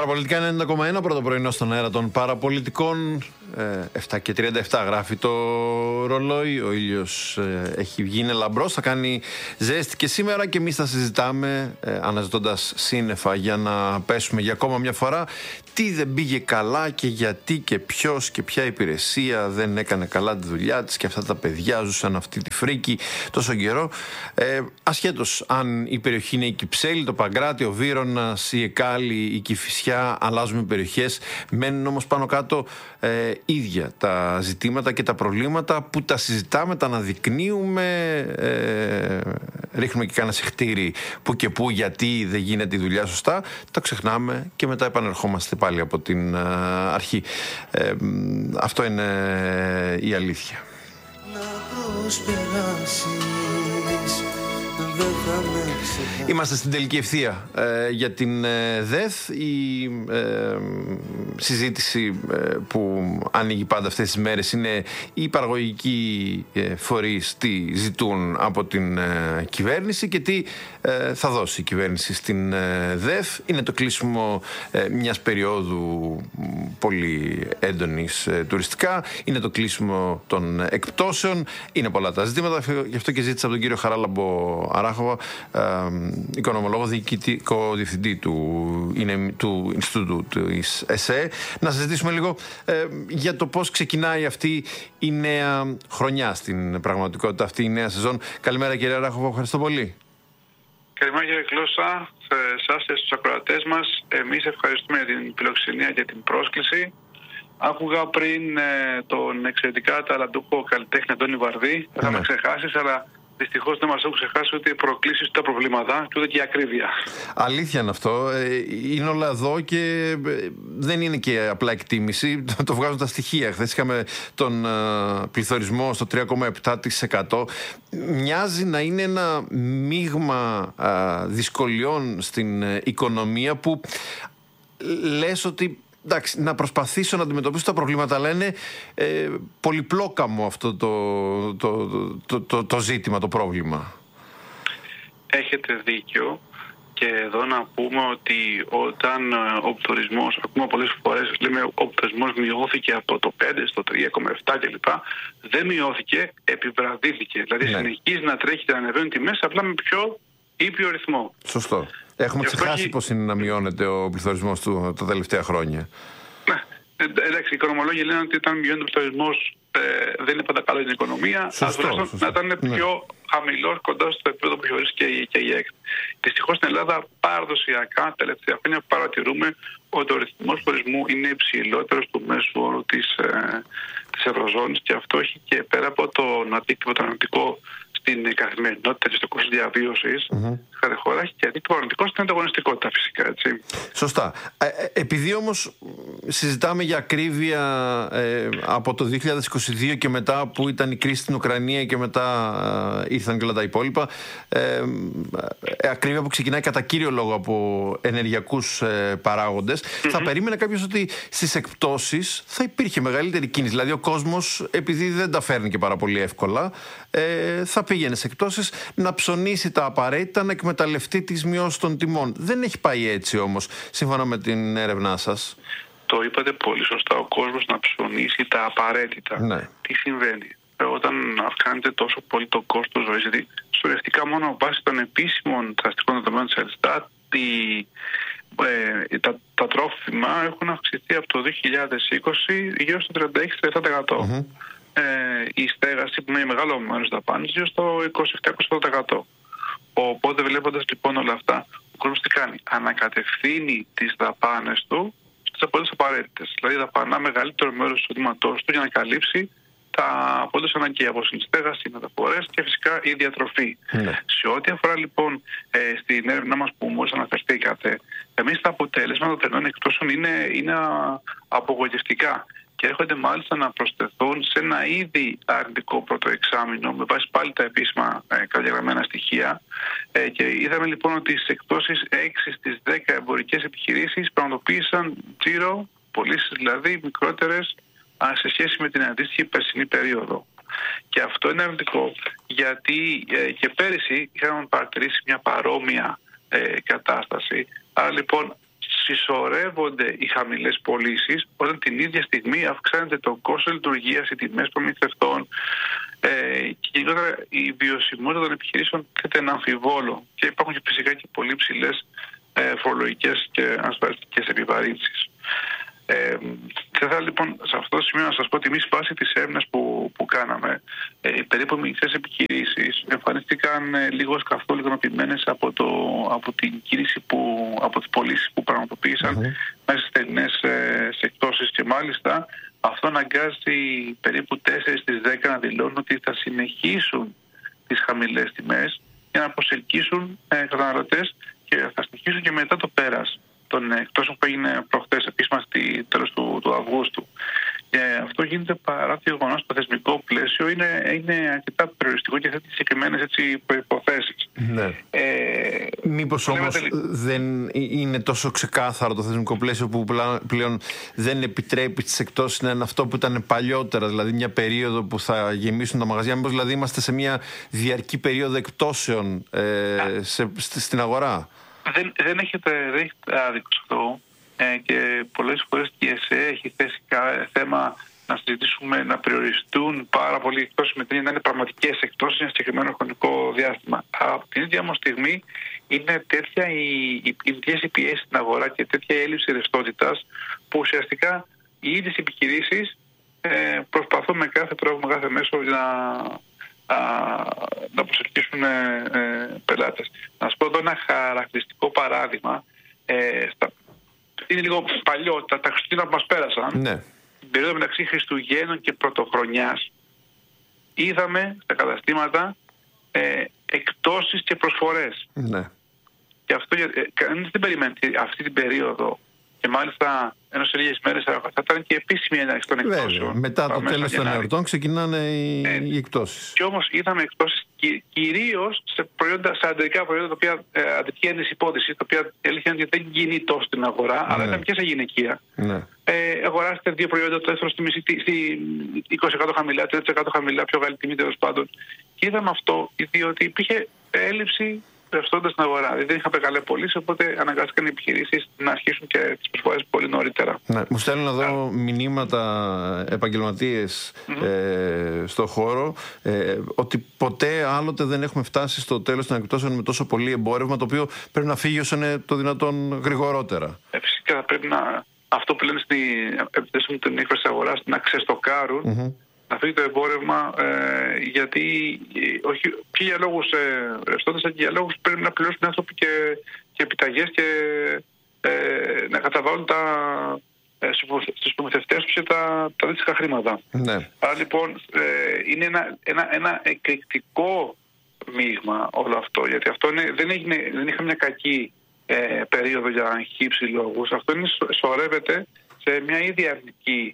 Παραπολιτικά 90,1 πρώτο πρωινό στον αέρα των παραπολιτικών. 7 και 37 γράφει το ρολόι. Ο ήλιος έχει βγει, είναι λαμπρός, θα κάνει ζέστη και σήμερα και εμείς θα συζητάμε αναζητώντας σύννεφα για να πέσουμε για ακόμα μια φορά τι δεν πήγε καλά και γιατί και ποιος και ποια υπηρεσία δεν έκανε καλά τη δουλειά της και αυτά τα παιδιά ζούσαν αυτή τη φρίκη τόσο καιρό. Ασχέτως αν η περιοχή είναι η Κυψέλη, το Παγκράτη, ο Βύρωνας, η Εκάλη, η Κηφισιά, αλλάζουμε περιοχές, μένουν όμως πάνω κάτω ίδια τα ζητήματα και τα προβλήματα που τα συζητάμε, τα αναδεικνύουμε, ρίχνουμε και κάνα σεχτήρι που και που γιατί δεν γίνεται η δουλειά σωστά, τα ξεχνάμε και μετά επανερχόμαστε πάλι από την αρχή. Αυτό είναι η αλήθεια. Να είμαστε στην τελική ευθεία για την ΔΕΘ. Η συζήτηση που ανοίγει πάντα αυτές τις μέρες είναι οι παραγωγικοί φορείς τι ζητούν από την κυβέρνηση και τι θα δώσει η κυβέρνηση στην ΔΕΘ. Είναι το κλείσιμο μιας περίοδου πολύ έντονης τουριστικά, είναι το κλείσιμο των εκπτώσεων, είναι πολλά τα ζητήματα. Γι' αυτό και ζήτησα από τον κύριο Χαράλαμπο Αράχοβα, οικονομολόγο, διοικητικό διευθυντή του Ινστιτούτου της ΕΣΕ, να συζητήσουμε λίγο για το πώς ξεκινάει αυτή η νέα χρονιά στην πραγματικότητα, αυτή η νέα σεζόν. Καλημέρα κύριε Αράχοβα, ευχαριστώ πολύ. Καλημέρα κύριε Κλώσσα, σε εσάς και στους ακροατές μας. Εμείς ευχαριστούμε για την φιλοξενία και την πρόσκληση. Άκουγα πριν τον εξαιρετικά ταλαντούχο καλλιτέχνη Αντώνη Βαρδί. Δεν θα με ξεχάσεις, αλλά δυστυχώς δεν μας έχουν ξεχάσει ούτε οι προκλήσεις, ούτε τα προβλήματα και ούτε και η ακρίβεια. Αλήθεια είναι αυτό. Είναι όλα εδώ και δεν είναι και απλά εκτίμηση. Το βγάζουν τα στοιχεία. Χθες είχαμε τον πληθωρισμό στο 3,7%. Μοιάζει να είναι ένα μείγμα δυσκολιών στην οικονομία που λες ότι εντάξει, να προσπαθήσω να αντιμετωπίσω τα προβλήματα, αλλά είναι πολυπλόκαμο αυτό το ζήτημα, το πρόβλημα. Έχετε δίκιο. Και εδώ να πούμε ότι όταν ο πληθωρισμός, ακούμε πολλές φορές, λέμε ο πληθωρισμός μειώθηκε από το 5% στο 3,7% κλπ. Δεν μειώθηκε, επιβραδύθηκε. Δηλαδή συνεχίζει να τρέχει και να ανεβαίνουν τιμές, απλά με πιο ήπιο ρυθμό. Σωστό. Έχουμε ξεχάσει πώς είναι να μειώνεται ο πληθωρισμός του τα τελευταία χρόνια. Ναι, εντάξει, οι οικονομολόγοι λένε ότι όταν μειώνεται ο πληθωρισμός δεν είναι πάντα καλό για την οικονομία. Σωστό. Να ήταν πιο χαμηλός, κοντά στο επίπεδο που έχει ορίσει και η ΕΚΤ. Δυστυχώς στην Ελλάδα παραδοσιακά τα τελευταία χρόνια παρατηρούμε ότι ο ρυθμός πληθωρισμού είναι υψηλότερος του μέσου όρου της Ευρωζώνης και αυτό έχει και πέρα από τον αντίκτυπο το αρνητικό στην καθημερινότητα και στο κόστος διαβίωσης, κάθε χώρα έχει και αντίκτυπο αρνητικό στην ανταγωνιστικότητα φυσικά, έτσι. Σωστά. Επειδή όμως συζητάμε για ακρίβεια από το 2022 και μετά που ήταν η κρίση στην Ουκρανία και μετά ήρθαν και όλα τα υπόλοιπα, ακρίβεια που ξεκινάει κατά κύριο λόγο από ενεργειακούς παράγοντες, θα περίμενε κάποιος ότι στις εκπτώσεις θα υπήρχε μεγαλύτερη κίνηση. Δηλαδή ο κόσμος, επειδή δεν τα φέρνει και πάρα πολύ εύκολα, θα πήγαινε σε εκπτώσεις να ψωνίσει τα απαραίτητα, να εκμεταλλευτεί τις μειώσεις των τιμών. Δεν έχει πάει έτσι όμως, σύμφωνα με την έρευνά σας. Το είπατε πολύ σωστά, ο κόσμος να ψωνίσει τα απαραίτητα. Ναι. Τι συμβαίνει? Όταν αυξάνεται τόσο πολύ το κόστος ζωής, γιατί σωρευτικά μόνο βάσει των επίσημων στατιστικών δεδομένων της Ελστάτ, τα τρόφιμα έχουν αυξηθεί από το 2020 γύρω στο 36-37%. Η στέγαση που είναι μεγάλο μέρος της δαπάνης γύρω στο 27-28%. Οπότε βλέποντας λοιπόν όλα αυτά, ο κόσμος τι κάνει? Ανακατευθύνει τις δαπάνες του στις απολύτως απαραίτητες. Δηλαδή δαπανά μεγαλύτερο μέρος του εισοδήματός του για να καλύψει τα απολύτως αναγκαία, όπως είναι η στέγαση, οι μεταφορές και φυσικά η διατροφή. Σε ό,τι αφορά λοιπόν στην έρευνά μας που μόλις αναφερθήκατε, εμείς τα αποτέλεσματα των θερινών εκπτώσεων είναι απογοητευτικά και έρχονται μάλιστα να προσθεθούν σε ένα ήδη αρνητικό πρώτο εξάμηνο με βάση πάλι τα επίσημα καταγεγραμμένα στοιχεία και είδαμε λοιπόν ότι στις εκπτώσεις 6 στις 10 εμπορικές επιχειρήσεις πραγματοποίησαν τζίρο, πωλήσεις δηλαδή μικρότερες σε σχέση με την αντίστοιχη περσινή περίοδο. Και αυτό είναι αρνητικό γιατί και πέρυσι είχαμε παρατηρήσει μια παρόμοια κατάσταση. Άρα λοιπόν συσσωρεύονται οι χαμηλές πωλήσεις όταν την ίδια στιγμή αυξάνεται το κόστος λειτουργίας, οι τιμές προμηθευτών και γενικότερα η βιωσιμότητα των επιχειρήσεων θέτει ένα αμφιβόλο και υπάρχουν και φυσικά και πολύ ψηλές φορολογικές και ασφαλιστικές επιβαρύνσεις. Θα ήθελα λοιπόν σε αυτό το σημείο να σας πω ότι εμείς βάσει της έρευνας που κάναμε, οι περίπου μικρές επιχειρήσεις εμφανίστηκαν λίγο καθόλου ικανοποιημένες από την κίνηση από τις πωλήσεις που πραγματοποίησαν μέσα στις θερινές εκτόσεις και μάλιστα αυτό αναγκάζει περίπου 4 στις 10 να δηλώνουν ότι θα συνεχίσουν τις χαμηλές τιμές για να προσελκύσουν καταναλωτές και θα συνεχίσουν και μετά το πέρας των εκτόσεων που έγινε προχτές επίσημα στη τέλος του Αυγούστου. Αυτό γίνεται παρά το γεγονός ότι το θεσμικό πλαίσιο είναι αρκετά περιοριστικό και θέτει συγκεκριμένες προϋποθέσεις. Ναι. Μήπως όμως δεν είναι τόσο ξεκάθαρο το θεσμικό πλαίσιο που πλέον δεν επιτρέπει τις εκτόσεις να είναι αυτό που ήταν παλιότερα, δηλαδή μια περίοδο που θα γεμίσουν τα μαγαζιά? Μήπως δηλαδή είμαστε σε μια διαρκή περίοδο εκτόσεων στην αγορά? Δεν έχετε άδικο σε αυτό και πολλές φορές και η ΕΣΕ έχει θέσει θέμα να συζητήσουμε να περιοριστούν πάρα πολλοί εκτόσεις με την έννοια να είναι πραγματικές εκτόσεις για ένα συγκεκριμένο χρονικό διάστημα. Από την ίδια όμως στιγμή είναι τέτοια οι πιέσεις στην αγορά και τέτοια η έλλειψη ρευστότητας που ουσιαστικά οι ίδιες επιχειρήσεις προσπαθούν με κάθε τρόπο, με κάθε μέσο να προσελκύσουν πελάτες. Να σας πω εδώ ένα χαρακτηριστικό παράδειγμα. Είναι λίγο παλιό, τα Χριστούγεννα που μας πέρασαν, ναι. Την περίοδο μεταξύ Χριστουγέννων και Πρωτοχρονιάς είδαμε στα καταστήματα εκτόσεις και προσφορές. Ναι. Και αυτό κανείς δεν περιμένει αυτή την περίοδο και μάλιστα ενώ σε λίγες μέρες θα ήταν και επίσημη έναρξη των εκτόσεων. Μετά το τέλος των εορτών ξεκινάνε οι εκτόσεις. Και όμως είδαμε εκτόσεις κυρίως σε αντρικά προϊόντα τα οποία αντρική ένδυση υπόδειση, τα οποία αλήθεια είναι ότι δεν γίνει τόσο στην αγορά, αλλά ήταν και σε γυναικεία. Ναι. Αγοράσετε 2 προϊόντα, το δεύτερο στη 20% χαμηλά, 30% χαμηλά, πιο καλή τιμή τέλος πάντων. Και είδαμε αυτό διότι υπήρχε έλλειψη ρευστότητα στην αγορά. Δεν είχαμε καλές πωλήσεις, οπότε αναγκάστηκαν οι επιχειρήσεις να αρχίσουν και τις προσφορές πολύ νωρίτερα. Ναι, μου στέλνουν εδώ μηνύματα επαγγελματίες στο χώρο ότι ποτέ άλλοτε δεν έχουμε φτάσει στο τέλος των εκτόσεων με τόσο πολύ εμπόρευμα, το οποίο πρέπει να φύγει όσο είναι το δυνατόν γρηγορότερα. Φυσικά θα πρέπει να. Αυτό που λένε στην την έκφραση της αγοράς, να ξεστοκάρουν. Να φύγει το εμπόρευμα γιατί όχι και για λόγους ρευστότητας, και για λόγους πρέπει να πληρώσουν οι άνθρωποι και επιταγές και να καταβάλουν στους προμηθευτές τους και τα αντίστοιχα χρήματα. Ναι. Άρα λοιπόν είναι ένα εκρηκτικό μείγμα όλο αυτό, γιατί αυτό δεν είχαμε μια κακή περίοδο για χύψη λόγους. Αυτό σωρεύεται σε μια ήδη αρνητική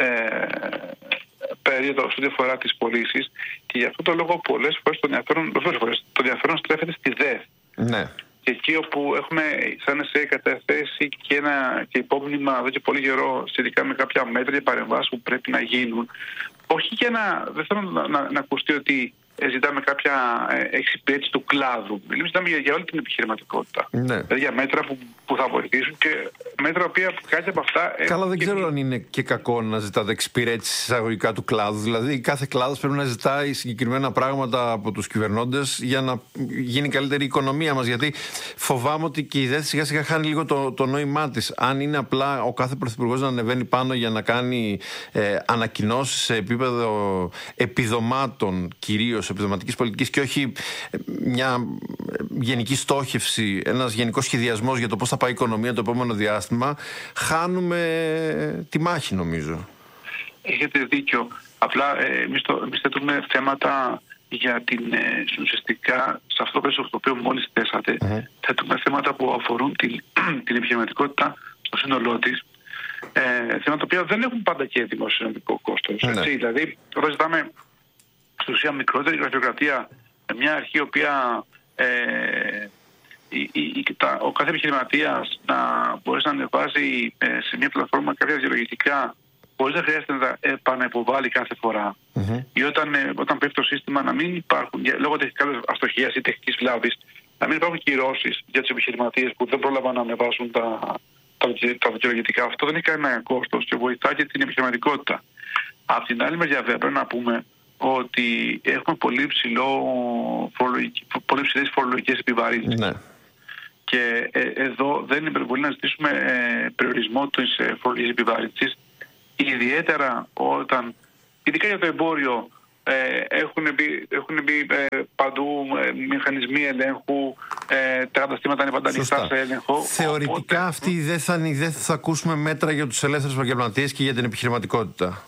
περίοδο όσον αφορά τις πωλήσεις και γι' αυτό το λόγο πολλές φορές το ενδιαφέρον στρέφεται στη ΔΕΘ. Ναι. Και εκεί όπου έχουμε σαν ΕΣΕ καταθέσει και υπόμνημα εδώ και πολύ καιρό σχετικά με κάποια μέτρα και παρεμβάσεις που πρέπει να γίνουν, όχι δεν θέλω να ακουστεί ότι ζητάμε κάποια εξυπηρέτηση του κλάδου. Μιλάμε για όλη την επιχειρηματικότητα. Ναι. Δηλαδή για μέτρα που θα βοηθήσουν και μέτρα που κάτι από αυτά. Καλά, δεν ξέρω αν είναι και κακό να ζητάτε εξυπηρέτηση εισαγωγικά του κλάδου. Δηλαδή, κάθε κλάδος πρέπει να ζητάει συγκεκριμένα πράγματα από τους κυβερνώντες για να γίνει καλύτερη η οικονομία μας. Γιατί φοβάμαι ότι και η ΔΕΘ σιγά σιγά χάνει λίγο το νόημά της. Αν είναι απλά ο κάθε πρωθυπουργός να ανεβαίνει πάνω για να κάνει ανακοινώσεις σε επίπεδο επιδομάτων, κυρίως επιδοματικής πολιτικής, και όχι μια γενική στόχευση, ένας γενικός σχεδιασμός για το πώς θα πάει η οικονομία το επόμενο διάστημα, χάνουμε τη μάχη, νομίζω. Έχετε δίκιο. Απλά εμείς θέτουμε θέματα για ουσιαστικά σε αυτό το οποίο μόλις θέσατε, θέτουμε θέματα που αφορούν την επιχειρηματικότητα στο σύνολό της, θέματα τα οποία δεν έχουν πάντα και δημοσιονομικό κόστος. Δηλαδή, όταν ζητάμε στην ουσία μικρότερη γραφειοκρατία, μια αρχή η οποία ο κάθε επιχειρηματίας να μπορεί να ανεβάζει σε μια πλατφόρμα κάποια διαλογιστικά χωρίς να χρειάζεται να τα επαναυποβάλει κάθε φορά. Ή όταν πέφτει το σύστημα να μην υπάρχουν, λόγω τεχνικής αστοχίας ή τεχνικής βλάβης, να μην υπάρχουν κυρώσεις για τους επιχειρηματίες που δεν πρόλαβαν να ανεβάσουν τα δικαιολογητικά. Αυτό δεν έχει κανένα κόστος και βοηθάει και την επιχειρηματικότητα. Απ' την άλλη μεριά, βέβαια, πρέπει να πούμε ότι έχουμε πολύ ψηλές φορολογικές επιβαρύνσεις. Ναι. Και εδώ δεν είναι υπερβολή να ζητήσουμε περιορισμό της φορολογικής επιβάρυνσης, ιδιαίτερα όταν, ειδικά για το εμπόριο, έχουν μπει παντού μηχανισμοί ελέγχου, τα καταστήματα είναι πάντα ανοιχτά σε έλεγχο. Θεωρητικά οπότε, αυτή δεν θα ακούσουμε μέτρα για τους ελεύθερους επαγγελματίες και για την επιχειρηματικότητα.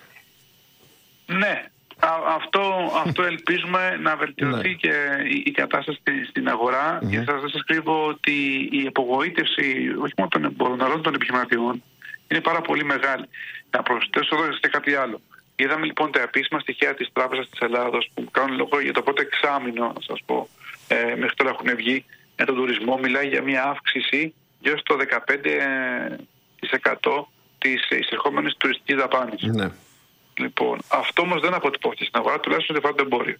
Ναι. Αυτό ελπίζουμε να βελτιωθεί και η κατάσταση στην αγορά. Και δεν σας κρύβω ότι η απογοήτευση όχι μόνο των εμπόρων αλλά των επιχειρηματιών είναι πάρα πολύ μεγάλη. Να προσθέσω εδώ και κάτι άλλο. Είδαμε λοιπόν τα επίσημα στοιχεία της Τράπεζας της Ελλάδος που κάνουν λόγο για το πρώτο εξάμηνο, να σας πω, μέχρι τώρα έχουν βγει για τον τουρισμό. Μιλάει για μια αύξηση γύρω στο 15% της εισερχόμενης τουριστικής δαπάνης. Ναι. Λοιπόν, αυτό όμως δεν αποτυπώθηκε στην αγορά, τουλάχιστον σε αυτό το εμπόριο.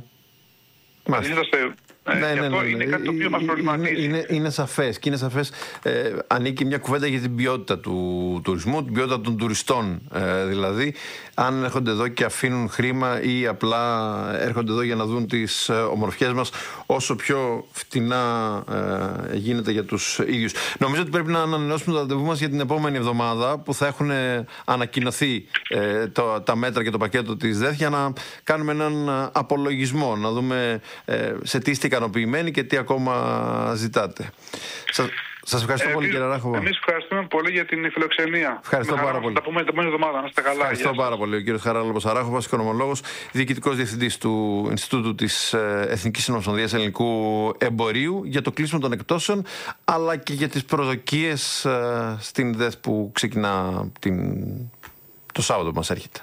Αυτό είναι κάτι το οποίο μας προβληματίζει. Είναι σαφές και είναι σαφές. Ανήκει μια κουβέντα για την ποιότητα του τουρισμού, την ποιότητα των τουριστών. Δηλαδή, αν έρχονται εδώ και αφήνουν χρήμα ή απλά έρχονται εδώ για να δουν τις ομορφιές μας όσο πιο φτηνά γίνεται για τους ίδιους. Νομίζω ότι πρέπει να ανανεώσουμε το ραντεβού μας για την επόμενη εβδομάδα που θα έχουν ανακοινωθεί τα μέτρα και το πακέτο της ΔΕΘ για να κάνουμε έναν απολογισμό, να δούμε σε τι είστε ικανοποιημένοι και τι ακόμα ζητάτε. Σας ευχαριστώ πολύ, κύριε Αράχοβα. Εμείς ευχαριστούμε πολύ για την φιλοξενία. Ευχαριστώ πάρα πολύ. Θα τα πούμε την επόμενη εβδομάδα. Να είστε καλά. Ευχαριστώ πάρα πολύ. Ο κύριος Χαράλαμπος Αράχοβας, οικονομολόγος, διοικητικός διευθυντής του Ινστιτούτου της Εθνικής Συνομοσπονδίας Ελληνικού Εμπορίου, για το κλείσιμο των εκτόσεων, αλλά και για τις προσδοκίες στην ΔΕΘ που ξεκινά το Σάββατο που μας έρχεται.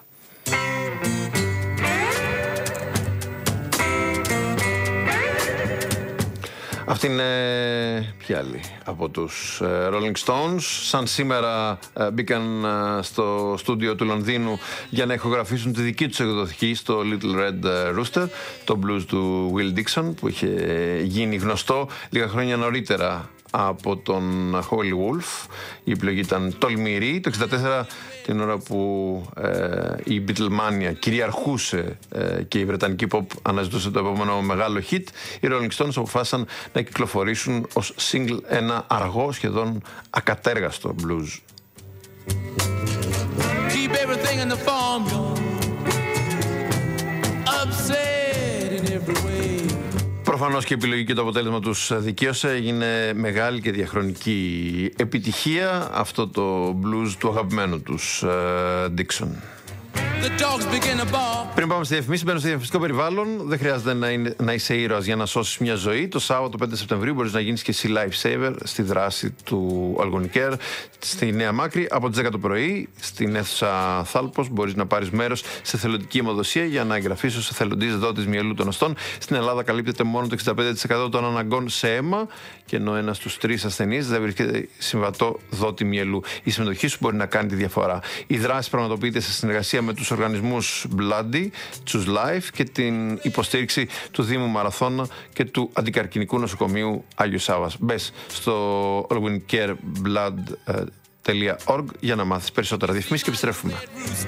Αυτή είναι ποιοι άλλοι από τους Rolling Stones. Σαν σήμερα μπήκαν στο στούντιο του Λονδίνου για να ηχογραφήσουν τη δική τους εκδοχή στο Little Red Rooster, το blues του Will Dixon που είχε γίνει γνωστό λίγα χρόνια νωρίτερα από τον Howlin' Wolf. Η επιλογή ήταν τολμηρή. Το 1964, την ώρα που η Beatlemania κυριαρχούσε και η βρετανική pop αναζητούσε το επόμενο μεγάλο hit, οι Rolling Stones αποφάσισαν να κυκλοφορήσουν ως single ένα αργό, σχεδόν ακατέργαστο blues. Keep everything in the formula. Upset in every way. Προφανώς και η επιλογή και το αποτέλεσμα τους δικαίωσε. Έγινε μεγάλη και διαχρονική επιτυχία αυτό το blues του αγαπημένου τους Dixon. Πριν πάμε στη διαφημίση, μπαίνω στο διαφημιστικό περιβάλλον. Δεν χρειάζεται να είσαι ήρωας για να σώσεις μια ζωή. Το Σάββατο 5 Σεπτεμβρίου μπορείς να γίνεις και εσύ lifesaver στη δράση του Algonicare στη Νέα Μάκρη από τις 10 το πρωί. Στην αίθουσα Θάλπος μπορείς να πάρεις μέρος σε θελοντική αιμοδοσία για να εγγραφείς ως εθελοντής δότης μυελού των οστών. Στην Ελλάδα καλύπτεται μόνο το 65% των αναγκών σε αίμα, και ενώ ένας στους 3 ασθενείς δεν βρίσκεται συμβατό δότη μυελού. Η συμμετοχή σου μπορεί να κάνει τη διαφορά. Η δράση πραγματοποιείται σε συνεργασία με τους οργανισμούς Bloody, Choose Life και την υποστήριξη του Δήμου Μαραθώνα και του Αντικαρκυνικού Νοσοκομείου Άγιο Σάββας. Μπες στο algonicare.org για να μάθεις περισσότερα. Διαφημίσεις και επιστρέφουμε.